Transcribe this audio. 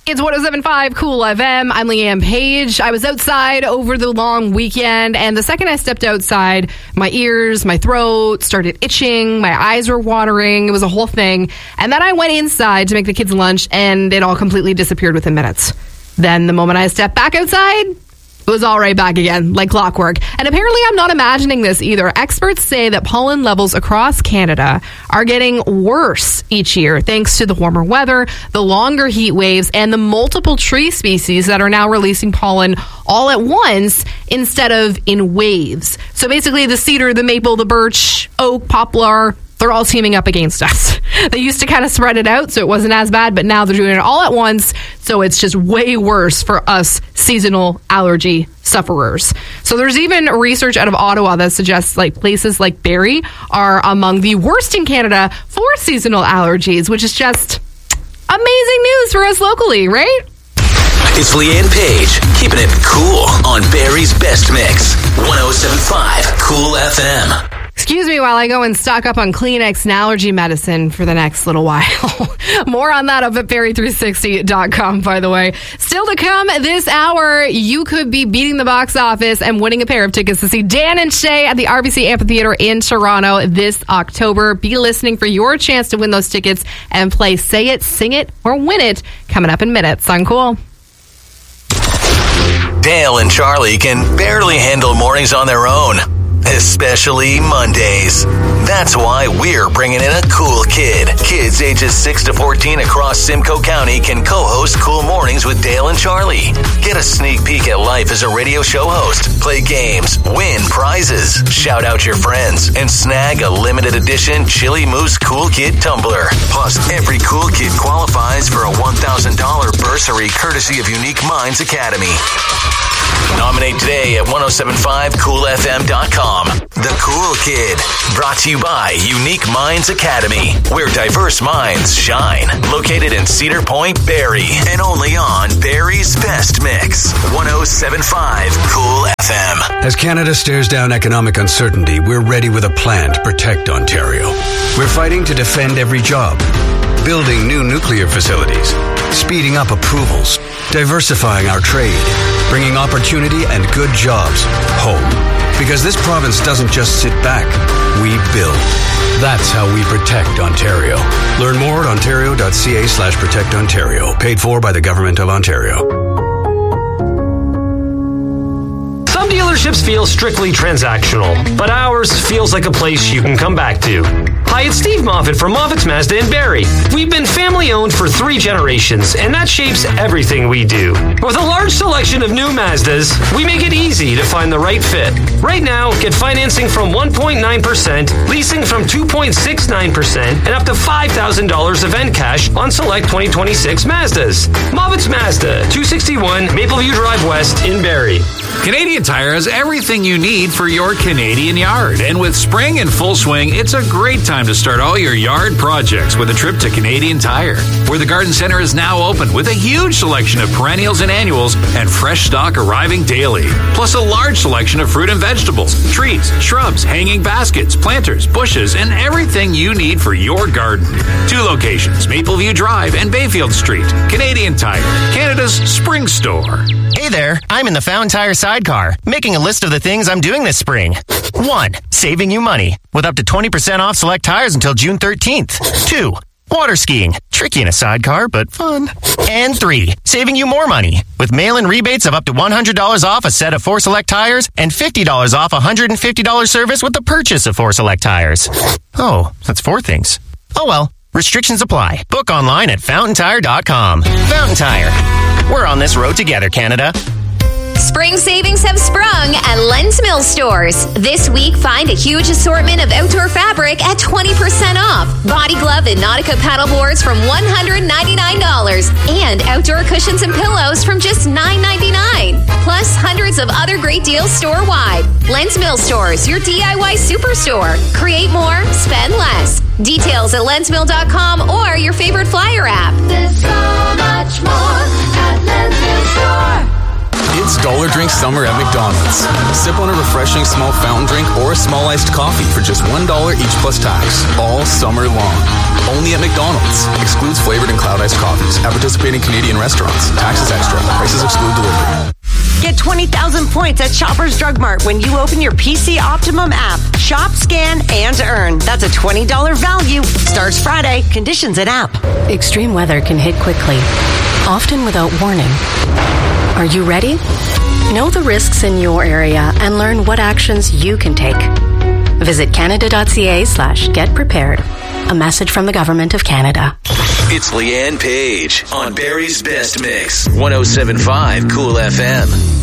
It's 107.5 Cool FM. I'm Leanne Page. I was outside over the long weekend, and the second I stepped outside, my ears, my throat started itching, my eyes were watering. It was a whole thing. And then I went inside to make the kids lunch, and it all completely disappeared within minutes. Then the moment I stepped back outside, it was all right back again, like clockwork. And apparently I'm not imagining this either. Experts say that pollen levels across Canada are getting worse each year thanks to the warmer weather, the longer heat waves, and the multiple tree species that are now releasing pollen all at once instead of in waves. So basically the cedar, the maple, the birch, oak, poplar, they're all teaming up against us. They used to kind of spread it out so it wasn't as bad, but now they're doing it all at once, so it's just way worse for us seasonal allergy sufferers. So there's even research out of Ottawa that suggests like places like Barrie are among the worst in Canada for seasonal allergies, which is just amazing news for us locally, right? It's Leanne Page, keeping it cool on Barrie's Best Mix, 107.5 Cool FM. Excuse me while I go and stock up on Kleenex and allergy medicine for the next little while. More on that up at Barrie360.com, by the way. Still to come this hour, you could be beating the box office and winning a pair of tickets to see Dan and Shay at the RBC Amphitheatre in Toronto this October. Be listening for your chance to win those tickets and play Say It, Sing It, or Win It coming up in minutes on Cool. Dale and Charlie can barely handle mornings on their own, especially Mondays. That's why we're bringing in a cool kid. Kids ages 6 to 14 across Simcoe County can co-host Cool Mornings with Dale and Charlie. Get a sneak peek at life as a radio show host, play games, win prizes, shout out your friends, and snag a limited edition Chili Moose Cool Kid tumbler. Plus, every cool kid qualifies for a $1,000 bursary courtesy of Unique Minds Academy. Nominate today at 1075coolfm.com. The Cool Kid, brought to you by Unique Minds Academy, where diverse minds shine. Located in Cedar Point, Barrie, and only on Barrie's Best Mix, 1075 Cool FM. As Canada stares down economic uncertainty, we're ready with a plan to protect Ontario. We're fighting to defend every job, building new nuclear facilities, speeding up approvals, diversifying our trade, bringing opportunity and good jobs home. Because this province doesn't just sit back, we build. That's how we protect Ontario. Learn more at ontario.ca/protectontario. Paid for by the Government of Ontario. Some dealerships feel strictly transactional, but ours feels like a place you can come back to. Hi, it's Steve Moffitt from Moffitt's Mazda in Barrie. We've been family-owned for 3 generations, and that shapes everything we do. With a large selection of new Mazdas, we make it easy to find the right fit. Right now, get financing from 1.9%, leasing from 2.69%, and up to $5,000 event cash on select 2026 Mazdas. Moffitt's Mazda, 261 Mapleview Drive West in Barrie. Canadian Tire has everything you need for your Canadian yard. And with spring in full swing, it's a great time to start all your yard projects with a trip to Canadian Tire, where the garden center is now open with a huge selection of perennials and annuals and fresh stock arriving daily. Plus a large selection of fruit and vegetables, trees, shrubs, hanging baskets, planters, bushes, and everything you need for your garden. 2 locations, Mapleview Drive and Bayfield Street. Canadian Tire, Canada's spring store. Hey there, I'm in the Fountain Tire sidecar, making a list of the things I'm doing this spring. 1. Saving you money, with up to 20% off select tires until June 13th. 2. Water skiing, tricky in a sidecar, but fun. And 3. Saving you more money, with mail-in rebates of up to $100 off a set of 4 select tires and $50 off a $150 service with the purchase of 4 select tires. Oh, that's 4 things. Oh well, restrictions apply. Book online at FountainTire.com. Fountain Tire. We're on this road together, Canada. Spring savings have sprung at Len's Mill stores. This week, find a huge assortment of outdoor fabric at 20% off. Body glove and Nautica paddle boards from $199. And outdoor cushions and pillows from just $9.99. Plus hundreds of other great deals store-wide. Len's Mill stores, your DIY superstore. Create more, spend less. Details at lensmill.com or your favorite flyer app. There's so much more at Len's Mill store. It's Dollar Drink Summer at McDonald's. Sip on a refreshing small fountain drink or a small iced coffee for just $1 each plus tax all summer long. Only at McDonald's. Excludes flavored and cloud iced coffees at participating Canadian restaurants. Taxes extra. Prices exclude delivery. Get 20,000 points at Shoppers Drug Mart when you open your PC Optimum app. Shop, scan, and earn. That's a $20 value. Starts Friday. Conditions in app. Extreme weather can hit quickly, often without warning. Are you ready? Know the risks in your area and learn what actions you can take. Visit canada.ca/getprepared. A message from the Government of Canada. It's Leanne Page on Barrie's Best Mix, 107.5 Cool FM.